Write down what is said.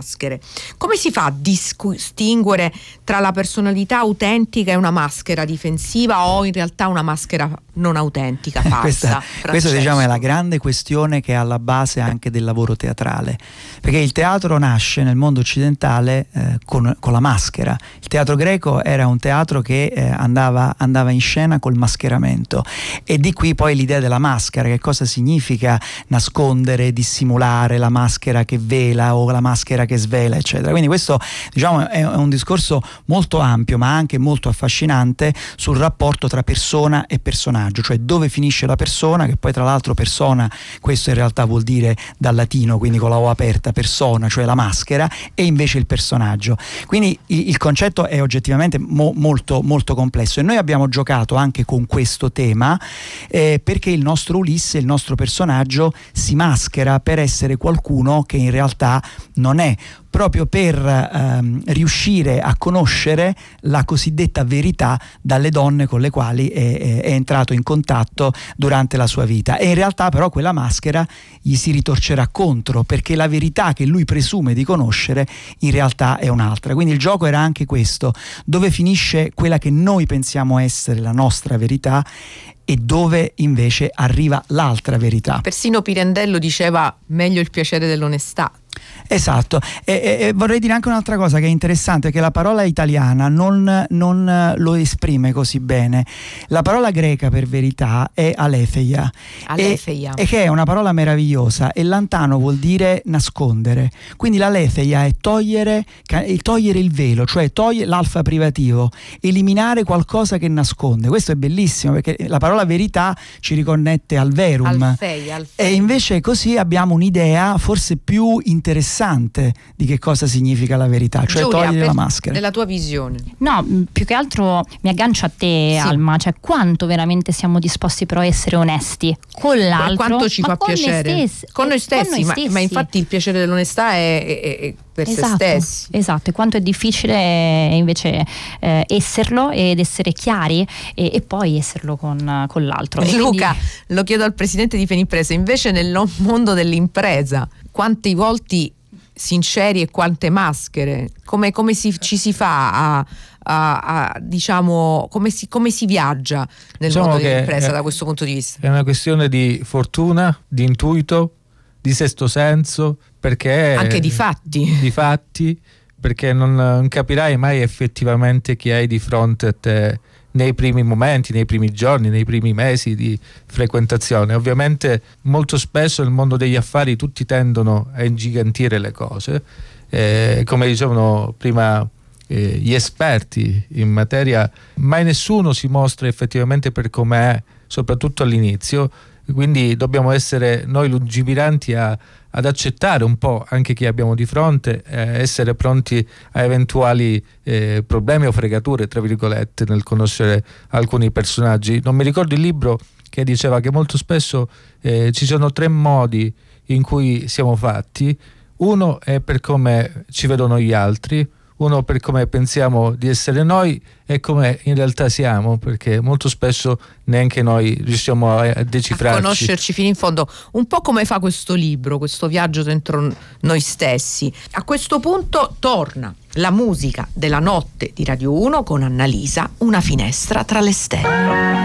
maschere. Come si fa a distinguere tra la personalità autentica e una maschera difensiva, o in realtà una maschera non autentica, falsa? Questa diciamo è la grande questione che è alla base anche del lavoro teatrale, perché il teatro nasce nel mondo occidentale con la maschera. Il teatro greco era un teatro che andava in scena col mascheramento, e di qui poi l'idea della maschera. Che cosa significa nascondere, dissimulare, la maschera che vela o la maschera che svela, eccetera. Quindi questo diciamo è un discorso molto ampio, ma anche molto affascinante, sul rapporto tra persona e personaggio, cioè dove finisce la persona, che poi tra l'altro persona, questo in realtà vuol dire dal latino, quindi con la O aperta, persona, cioè la maschera, e invece il personaggio. Quindi il concetto è oggettivamente molto molto complesso, e noi abbiamo giocato anche con questo tema perché il nostro Ulisse, il nostro personaggio, si maschera per essere qualcuno che in realtà non è, proprio per riuscire a conoscere la cosiddetta verità dalle donne con le quali è entrato in contatto durante la sua vita. E in realtà però quella maschera gli si ritorcerà contro, perché la verità che lui presume di conoscere in realtà è un'altra. Quindi il gioco era anche questo: dove finisce quella che noi pensiamo essere la nostra verità e dove invece arriva l'altra verità. Persino Pirandello diceva: meglio il piacere dell'onestà. Esatto, e vorrei dire anche un'altra cosa che è interessante, che la parola italiana non lo esprime così bene. La parola greca per verità è aletheia, e che è una parola meravigliosa, e lantano vuol dire nascondere. Quindi l'aletheia è togliere il velo, cioè togliere l'alfa privativo, eliminare qualcosa che nasconde. Questo è bellissimo, perché la parola verità ci riconnette al verum, Alfei. E invece così abbiamo un'idea forse più interessante di che cosa significa la verità, cioè Giulia, togliere la maschera. Nella tua visione? No, più che altro mi aggancio a te, sì. Alma, cioè quanto veramente siamo disposti però a essere onesti con l'altro, quanto ci fa piacere con noi stessi, ma infatti il piacere dell'onestà è per se stessi. Esatto, e quanto è difficile invece esserlo, ed essere chiari, e poi esserlo con l'altro. Luca, lo chiedo al presidente di Fenimpresa, invece nel mondo dell'impresa, quanti volti sinceri e quante maschere? Come ci si fa a diciamo, come si viaggia nel mondo dell'impresa da questo punto di vista? È una questione di fortuna, di intuito, di sesto senso, perché anche di fatti, perché non capirai mai effettivamente chi hai di fronte a te nei primi momenti, nei primi giorni, nei primi mesi di frequentazione. Ovviamente molto spesso nel mondo degli affari tutti tendono a ingigantire le cose, come dicevano prima gli esperti in materia, mai nessuno si mostra effettivamente per com'è, soprattutto all'inizio. Quindi dobbiamo essere noi lungimiranti ad accettare un po' anche chi abbiamo di fronte, essere pronti a eventuali problemi o fregature, tra virgolette, nel conoscere alcuni personaggi. Non mi ricordo il libro che diceva che molto spesso ci sono 3 modi in cui siamo fatti. Uno è per come ci vedono gli altri, uno per come pensiamo di essere noi, e come in realtà siamo, perché molto spesso neanche noi riusciamo a decifrarci, a conoscerci fino in fondo, un po' come fa questo libro, questo viaggio dentro noi stessi. A questo punto torna la musica della notte di Radio 1 con Annalisa, Una finestra tra le stelle.